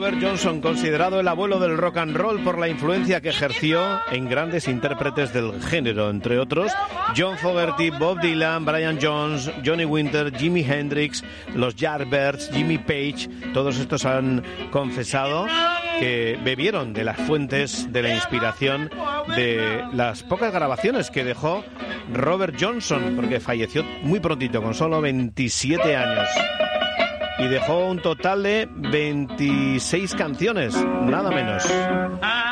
Robert Johnson, considerado el abuelo del rock and roll por la influencia que ejerció en grandes intérpretes del género, entre otros John Fogerty, Bob Dylan, Brian Jones, Johnny Winter, Jimi Hendrix, los Yardbirds, Jimmy Page. Todos estos han confesado que bebieron de las fuentes de la inspiración de las pocas grabaciones que dejó Robert Johnson, porque falleció muy prontito, con solo 27 años. Y dejó un total de 26 canciones, nada menos.